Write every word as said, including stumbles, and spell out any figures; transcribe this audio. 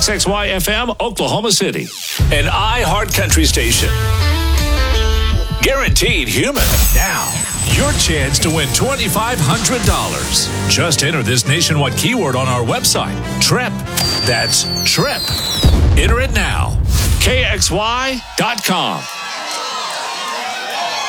X X Y F M, Oklahoma City. An iHeart Country station. Guaranteed human. Now, your chance to win twenty-five hundred dollars. Just enter this nationwide keyword on our website, TRIP. That's TRIP. Enter it now. K X Y dot com.